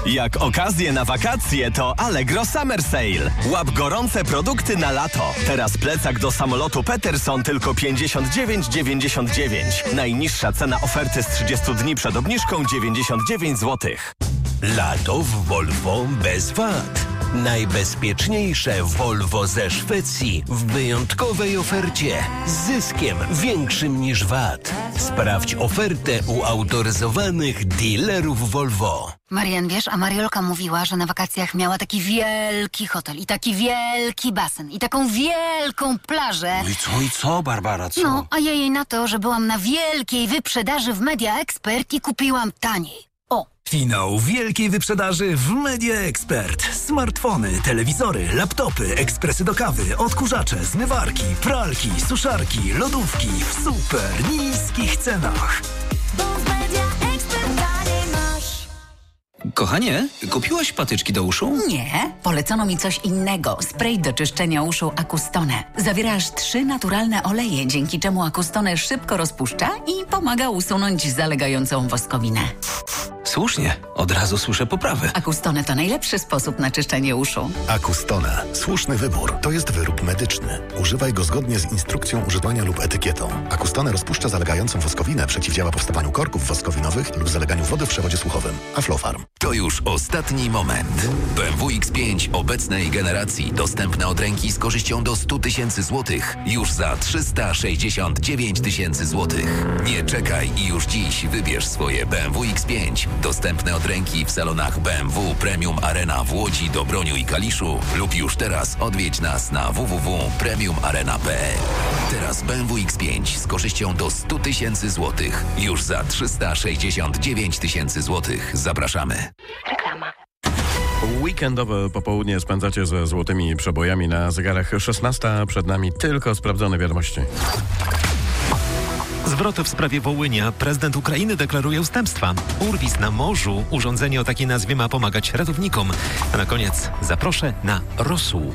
Jak okazje na wakacje, to Allegro Summer Sale. Łap gorące produkty na lato. Teraz plecak do samolotu Peterson tylko 59,99. Najniższa cena oferty z 30 dni przed obniżką 99 zł. Lato w Volvo bez wad. Najbezpieczniejsze Volvo ze Szwecji w wyjątkowej ofercie z zyskiem większym niż VAT. Sprawdź ofertę u autoryzowanych dealerów Volvo. Marian, wiesz, a Mariolka mówiła, że na wakacjach miała taki wielki hotel i taki wielki basen i taką wielką plażę. No i co, Barbara, co? No, a ja jej na to, że byłam na wielkiej wyprzedaży w Media Expert i kupiłam taniej. Finał wielkiej wyprzedaży w Media Expert. Smartfony, telewizory, laptopy, ekspresy do kawy, odkurzacze, zmywarki, pralki, suszarki, lodówki w super niskich cenach. Kochanie, kupiłaś patyczki do uszu? Nie, polecono mi coś innego. Spray do czyszczenia uszu Acustone. Zawiera aż 3 naturalne oleje, dzięki czemu Acustone szybko rozpuszcza i pomaga usunąć zalegającą woskowinę. Słusznie, od razu słyszę poprawy. Acustone to najlepszy sposób na czyszczenie uszu. Acustone. Słuszny wybór. To jest wyrób medyczny. Używaj go zgodnie z instrukcją używania lub etykietą. Acustone rozpuszcza zalegającą woskowinę, przeciwdziała powstawaniu korków woskowinowych lub zaleganiu wody w przewodzie słuchowym. Aflofarm. To już ostatni moment. BMW X5 obecnej generacji dostępne od ręki z korzyścią do 100 tysięcy złotych. Już za 369 tysięcy złotych. Nie czekaj i już dziś wybierz swoje BMW X5. Dostępne od ręki w salonach BMW Premium Arena w Łodzi, Dobroniu i Kaliszu lub już teraz odwiedź nas na www.premiumarena.pl. Teraz BMW X5 z korzyścią do 100 tysięcy złotych. Już za 369 tysięcy złotych. Zapraszamy. Reklama. Weekendowe popołudnie spędzacie ze złotymi przebojami na zegarach 16. Przed nami tylko sprawdzone wiadomości. Zwrot w sprawie Wołynia. Prezydent Ukrainy deklaruje ustępstwa. Urwis na morzu. Urządzenie o takiej nazwie ma pomagać ratownikom. A na koniec zaproszę na rosół.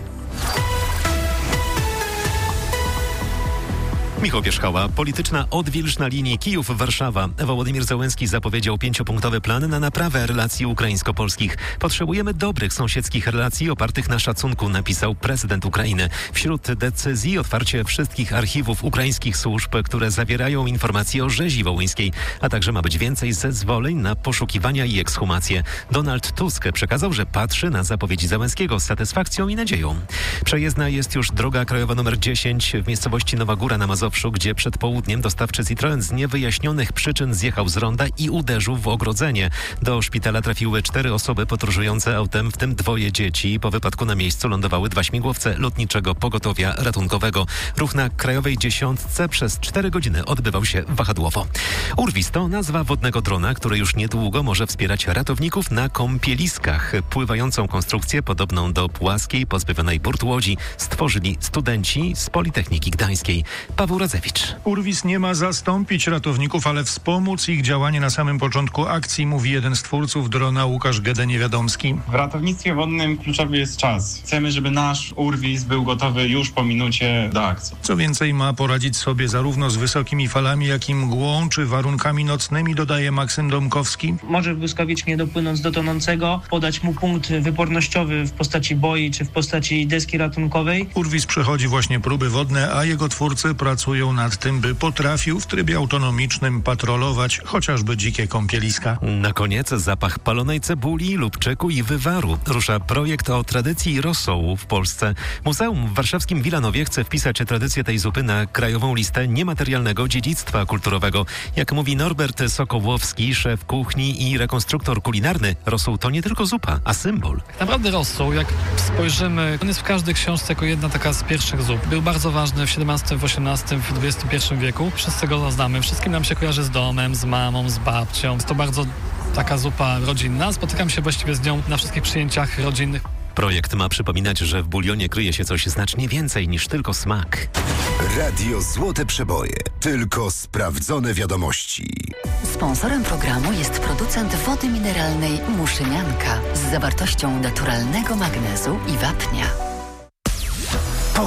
Michał Wierzchała. Polityczna odwilż na linii Kijów-Warszawa. Wołodymyr Zełenski zapowiedział 5-punktowy plan na naprawę relacji ukraińsko-polskich. Potrzebujemy dobrych sąsiedzkich relacji opartych na szacunku, napisał prezydent Ukrainy. Wśród decyzji otwarcie wszystkich archiwów ukraińskich służb, które zawierają informacje o rzezi wołyńskiej, a także ma być więcej zezwoleń na poszukiwania i ekshumacje. Donald Tusk przekazał, że patrzy na zapowiedzi Zełenskiego z satysfakcją i nadzieją. Przejezdna jest już droga krajowa nr 10 w miejscowości Nowa Góra na Mazowszu, gdzie przed południem dostawczy Citroen z niewyjaśnionych przyczyn zjechał z ronda i uderzył w ogrodzenie. Do szpitala trafiły 4 osoby podróżujące autem, w tym 2 dzieci. Po wypadku na miejscu lądowały 2 śmigłowce Lotniczego Pogotowia Ratunkowego. Ruch na krajowej 10 przez 4 godziny odbywał się wahadłowo. Urwis to nazwa wodnego drona, który już niedługo może wspierać ratowników na kąpieliskach. Pływającą konstrukcję podobną do płaskiej, pozbawionej burtu łodzi stworzyli studenci z Politechniki Gdańskiej. Paweł Radzewicz. Urwis nie ma zastąpić ratowników, ale wspomóc ich działanie na samym początku akcji, mówi jeden z twórców drona Łukasz Gede-Niewiadomski. W ratownictwie wodnym kluczowy jest czas. Chcemy, żeby nasz Urwis był gotowy już po minucie do akcji. Co więcej, ma poradzić sobie zarówno z wysokimi falami, jak i mgłą czy warunkami nocnymi, dodaje Maksym Domkowski. Może błyskawicznie dopłynąc do tonącego, podać mu punkt wypornościowy w postaci boi czy w postaci deski ratunkowej. Urwis przechodzi właśnie próby wodne, a jego twórcy pracują nad tym, by potrafił w trybie autonomicznym patrolować chociażby dzikie kąpieliska. Na koniec zapach palonej cebuli, lubczyku i wywaru. Rusza projekt o tradycji rosołu w Polsce. Muzeum w warszawskim Wilanowie chce wpisać tradycję tej zupy na krajową listę niematerialnego dziedzictwa kulturowego. Jak mówi Norbert Sokołowski, szef kuchni i rekonstruktor kulinarny, rosół to nie tylko zupa, a symbol. Tak naprawdę rosół, jak spojrzymy, on jest w każdej książce jako jedna taka z pierwszych zup. Był bardzo ważny w XVII, w XVIII, w XXI wieku. Wszyscy go znamy. Wszystkim nam się kojarzy z domem, z mamą, z babcią. Jest to bardzo taka zupa rodzinna. Spotykam się właściwie z nią na wszystkich przyjęciach rodzinnych. Projekt ma przypominać, że w bulionie kryje się coś znacznie więcej niż tylko smak. Radio Złote Przeboje. Tylko sprawdzone wiadomości. Sponsorem programu jest producent wody mineralnej Muszynianka z zawartością naturalnego magnezu i wapnia. Pogoda.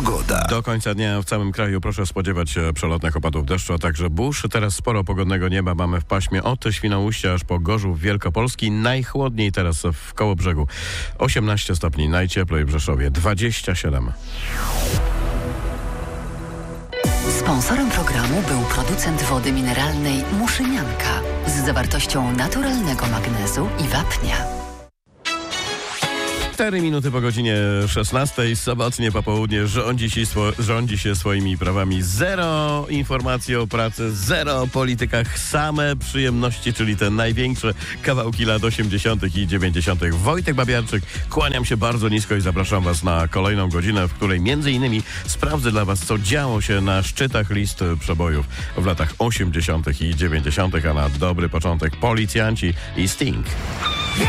Do końca dnia w całym kraju proszę spodziewać się przelotnych opadów deszczu, a także burz. Teraz sporo pogodnego nieba mamy w paśmie od Świnoujścia aż po Gorzów Wielkopolski. Najchłodniej teraz w Kołobrzegu 18 stopni, najcieplej w Rzeszowie 27. Sponsorem programu był producent wody mineralnej Muszynianka z zawartością naturalnego magnezu i wapnia. 4 minuty po godzinie 16, sobotnie popołudnie rządzi się swoimi prawami. Zero informacji o pracy, zero o politykach, same przyjemności, czyli te największe kawałki lat 80. i 90. Wojtek Babiarczyk, kłaniam się bardzo nisko i zapraszam Was na kolejną godzinę, w której między innymi sprawdzę dla Was, co działo się na szczytach list przebojów w latach 80. i 90., a na dobry początek Policjanci i Sting.